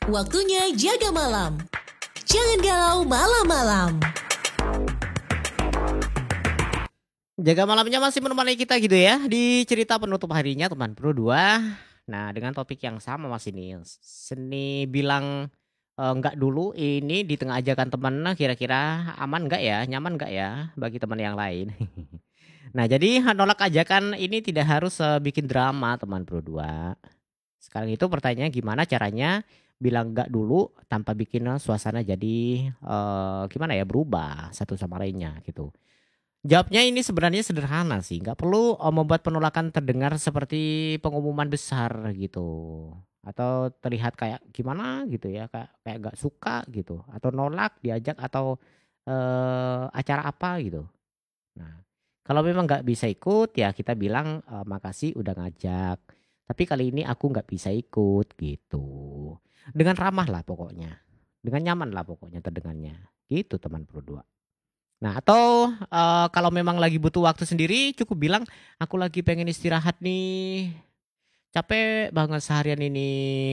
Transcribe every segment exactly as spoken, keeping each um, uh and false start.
Waktunya jaga malam. Jangan galau malam-malam. Jaga malamnya masih menemani kita gitu ya di cerita penutup harinya teman Pro dua. Nah, dengan topik yang sama Mas ini. Seni bilang eh, enggak dulu ini di tengah ajakan teman nah, kira-kira aman enggak ya? Nyaman enggak ya bagi teman yang lain? Nah, jadi nolak ajakan ini tidak harus eh, bikin drama teman Pro dua. Sekarang itu pertanyaannya gimana caranya bilang enggak dulu tanpa bikin eh, suasana jadi eh, gimana ya berubah satu sama lainnya gitu. Jawabnya ini sebenarnya sederhana sih, nggak perlu, eee, membuat penolakan terdengar seperti pengumuman besar gitu, atau terlihat kayak gimana gitu ya, kayak kayak nggak suka gitu, atau nolak diajak atau, eee, acara apa gitu. Nah, kalau memang nggak bisa ikut ya kita bilang, eee, "Makasih udah ngajak, tapi kali ini aku nggak bisa ikut," gitu. Dengan ramah lah pokoknya, dengan nyaman lah pokoknya terdengarnya, gitu teman Pro dua. Nah atau, eee, kalau memang lagi butuh waktu sendiri cukup bilang, "Aku lagi pengen istirahat nih, capek banget seharian ini,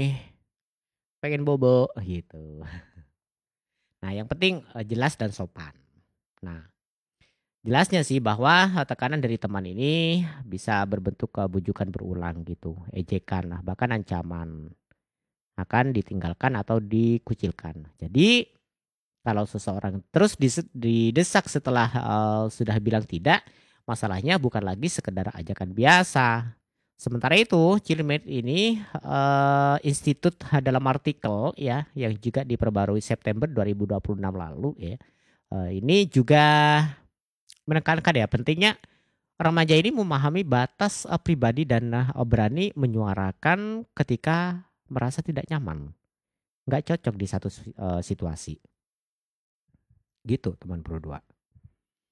pengen bobo," gitu. Nah yang penting, eee, jelas dan sopan. Nah jelasnya sih bahwa, eee, tekanan dari teman ini bisa berbentuk, eee, bujukan berulang gitu, ejekan, nah bahkan ancaman akan ditinggalkan atau dikucilkan. Jadi kalau seseorang terus dise didesak setelah, eee, sudah bilang tidak, masalahnya bukan lagi sekedar ajakan biasa. Sementara itu, Cilimed ini, eee, institut dalam artikel ya, yang juga diperbarui September dua ribu dua puluh enam lalu ya, eee, ini juga menekankan ya pentingnya remaja ini memahami batas, eee, pribadi dan, eee, berani menyuarakan ketika merasa tidak nyaman, nggak cocok di satu si eee, situasi. Gitu teman Pro dua.